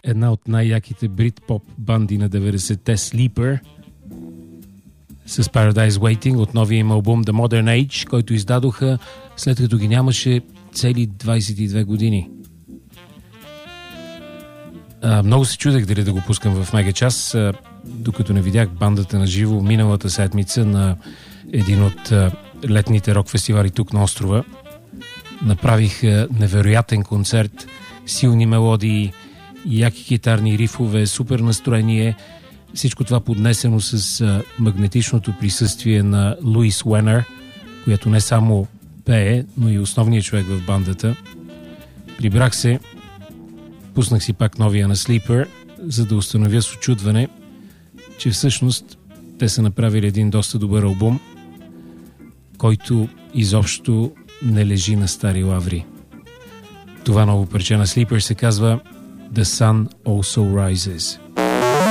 една от най-яките брит-поп банди на 90-те, Sleeper, с Paradise Waiting от новия им албум The Modern Age, който издадоха след като ги нямаше цели 22 години. Много се чудех дали да го пускам в Мегачас, докато не видях бандата на живо миналата седмица на един от летните рок-фестивали тук на острова. Направих невероятен концерт, силни мелодии, яки китарни рифове, супер настроение. Всичко това поднесено с магнетичното присъствие на Луис Уенър, която не само пее, но и основният човек в бандата. Прибрах се, пуснах си пак новия на Sleeper, за да установя с учудване, че всъщност те са направили един доста добър албум, който изобщо не лежи на стари лаври. Това ново парче на Sleeper се казва The Sun Also Rises.